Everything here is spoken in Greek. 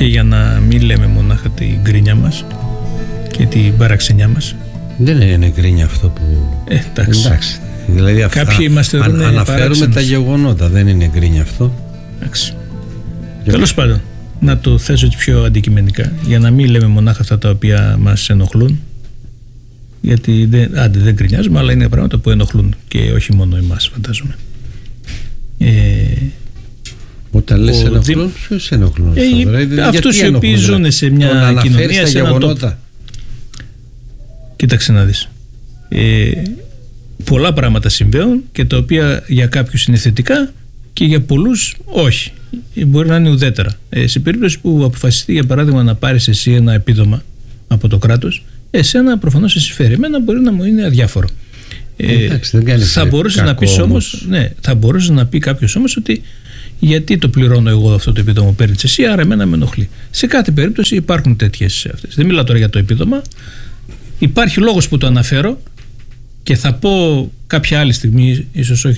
και για να μην λέμε μονάχα την γκρίνια μας και την παραξενιά μας. Δεν είναι γκρίνια αυτό που... Εντάξει. Δηλαδή κάποιοι είμαστε αναφέρουμε τα γεγονότα, δεν είναι γκρίνια αυτό. Εντάξει. Τέλος πάντων, να το θέσω πιο αντικειμενικά, για να μην λέμε μονάχα αυτά τα οποία μας ενοχλούν, γιατί δεν γκρινιάζουμε, αλλά είναι πράγματα που ενοχλούν και όχι μόνο εμάς, φαντάζομαι. Όταν λες ενοχλούν, ποιος ενοχλούν? Αυτούς οι οποίοι ζουν σε μια κοινωνία, σε ένα τόπο. Κοίταξε να δεις. Πολλά πράγματα συμβαίνουν και τα οποία για κάποιους είναι θετικά και για πολλούς όχι. Μπορεί να είναι ουδέτερα. Σε περίπτωση που αποφασιστεί, για παράδειγμα, να πάρεις εσύ ένα επίδομα από το κράτος, εσένα προφανώς σε συμφέρει. Εμένα μπορεί να μου είναι αδιάφορο. Θα μπορούσες να πεις όμως, θα μπορούσε να πει κάποιος όμως ότι γιατί το πληρώνω εγώ αυτό το επίδομα που παίρνεις εσύ, άρα εμένα με ενοχλεί. Σε κάθε περίπτωση υπάρχουν τέτοιες αυτές. Δεν μιλάω τώρα για το επίδομα. Υπάρχει λόγος που το αναφέρω και θα πω κάποια άλλη στιγμή, ίσως όχι